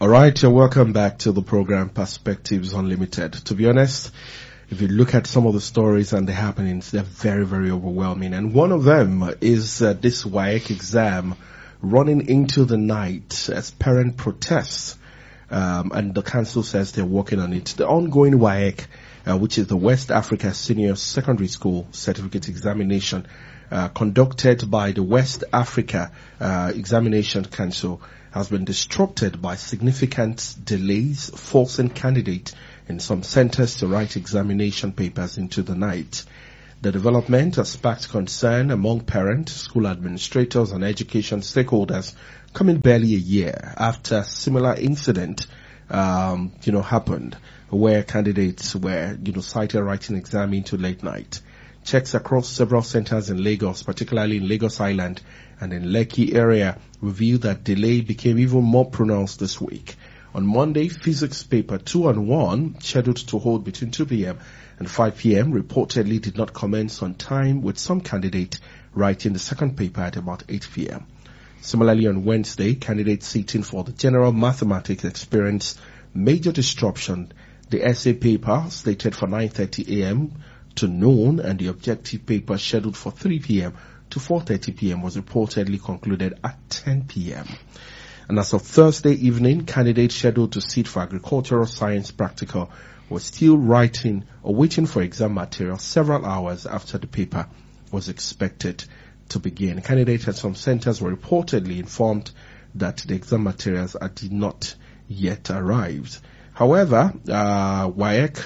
All right, you're welcome back to the program Perspectives Unlimited. To be honest, if you look at some of the stories and the happenings, they're very, very overwhelming. And one of them is this WAEC exam running into the night as parent protests. And the council says they're working on it. The ongoing WAEC, which is the West Africa Senior Secondary School Certificate Examination, conducted by the West Africa Examination Council, has been disrupted by significant delays, forcing candidates in some centers to write examination papers into the night. The development has sparked concern among parents, school administrators, and education stakeholders, coming barely a year after a similar incident, happened, where candidates were, cited writing exam into late night. Checks across several centers in Lagos, particularly in Lagos Island and in Lekki area, revealed that delay became even more pronounced this week. On Monday, physics paper 2 and 1, scheduled to hold between 2 p.m. and 5 p.m., reportedly did not commence on time, with some candidate writing the second paper at about 8 p.m. Similarly, on Wednesday, candidates sitting for the general mathematics experienced major disruption. The essay paper, slated for 9:30 a.m. to noon, and the objective paper, scheduled for 3 p.m. to 4:30 p.m., was reportedly concluded at 10 p.m. And as of Thursday evening, candidates scheduled to sit for agricultural science practical were still writing or waiting for exam material several hours after the paper was expected to begin. Candidates at some centers were reportedly informed that the exam materials did not yet arrive. However, WAEC,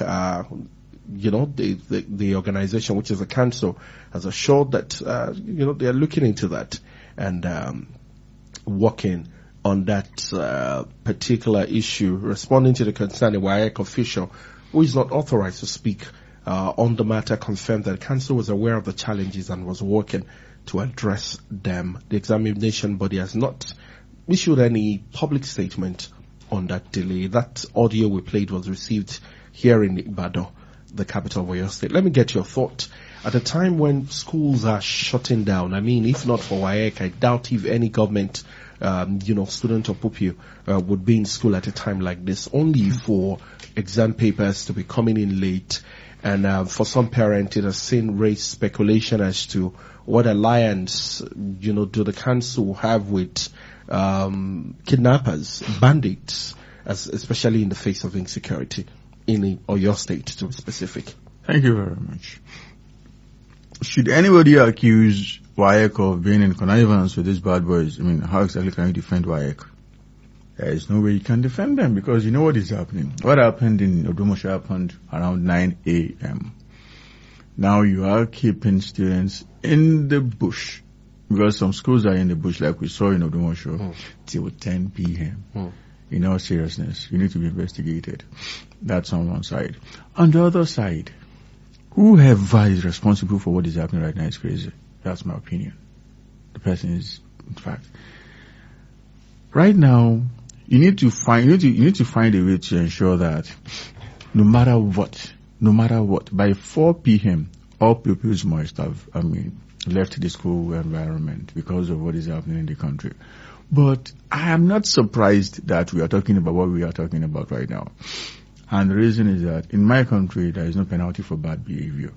the organization, which is the council, has assured that, they are looking into that and working on that particular issue. Responding to the concern, the WAEC official, who is not authorized to speak on the matter, confirmed that the council was aware of the challenges and was working to address them. The examination body has not issued any public statement on that delay. That audio we played was received here in Ibadan, the capital of Oyo State. Let me get your thought. At a time when schools are shutting down, if not for WAEC, I doubt if any government, student or pupil would be in school at a time like this, only for exam papers to be coming in late. And for some parents, it has seen raised speculation as to what alliance, do the council have with kidnappers, bandits, especially in the face of insecurity in Oyo State, to be specific. Thank you very much. Should anybody accuse WAEC of being in connivance with these bad boys, how exactly can you defend WAEC? There is no way you can defend them, because you know what is happening. What happened in Odumosho happened around 9 a.m. Now you are keeping students in the bush, because some schools are in the bush, like we saw in Odumosho, till 10 p.m. In all seriousness, you need to be investigated. That's on one side. On the other side, whoever is responsible for what is happening right now is crazy. That's my opinion. The person is, in fact, right now, you need to find a way to ensure that no matter what, by 4 p.m., all pupils must have, left the school environment because of what is happening in the country. But I am not surprised that we are talking about what we are talking about right now. And the reason is that in my country, there is no penalty for bad behavior.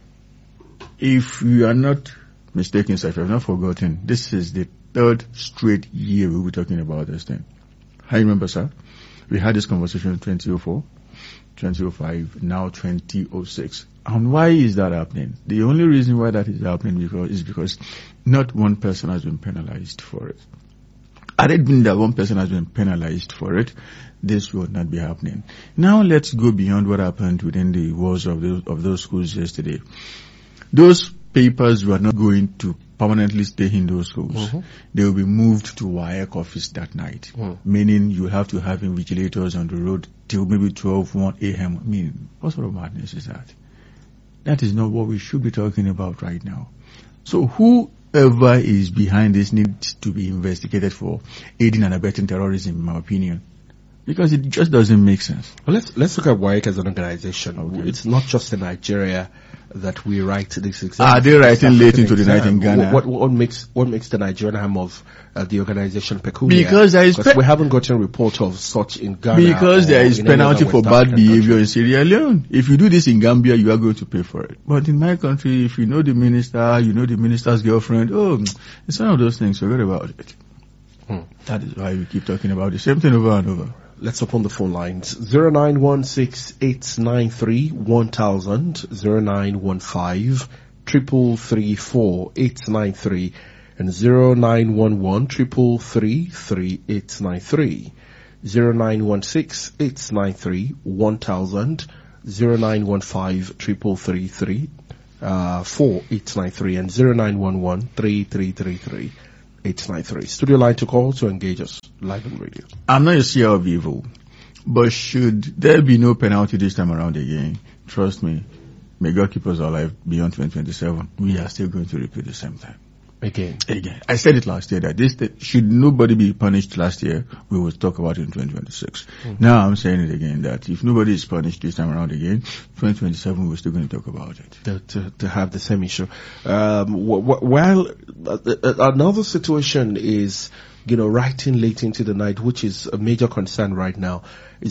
If you are not mistaken, sir, if you have not forgotten, this is the 3rd straight year we were talking about this thing. I remember, sir, we had this conversation in 2004, 2005, now 2006. And why is that happening? The only reason why that is happening is because not one person has been penalized for it. Had it been that one person has been penalized for it, this would not be happening. Now let's go beyond what happened within the walls of those schools yesterday. Those papers were not going to permanently stay in those schools. They will be moved to WAEC office that night, meaning you have to have invigilators on the road till maybe 1 a.m. What sort of madness is that? That is not what we should be talking about right now. So whoever is behind this needs to be investigated for aiding and abetting terrorism, in my opinion. Because it just doesn't make sense. Well, let's look at WAEC as an organization. Okay. It's not just in Nigeria that we write this exam. Are they writing late into the night in Ghana? What makes the Nigerian arm of the organization peculiar? Because we haven't gotten report of such in Ghana. Because there is in any penalty other for West bad African behavior country. in Sierra Leone. If you do this in Gambia, you are going to pay for it. But in my country, if you know the minister, you know the minister's girlfriend, it's one of those things. Forget about it. That is why we keep talking about the same thing over and over. Let's open the phone lines. 0916-893-1000, 0915-333-4893, and 0911-333-3893. 0916-893-1000, 0915-333-4893, and 0911-333-3893. 893. Studio line to call to engage us live on radio. I'm not a seer of evil, but should there be no penalty this time around again, trust me, may God keep us alive beyond 2027. We are still going to repeat the same thing. Again. I said it last year that should nobody be punished last year, we will talk about it in 2026. Now I'm saying it again that if nobody is punished this time around again, 2027 we're still going to talk about it. To have the same issue. Well, another situation is, writing late into the night, which is a major concern right now.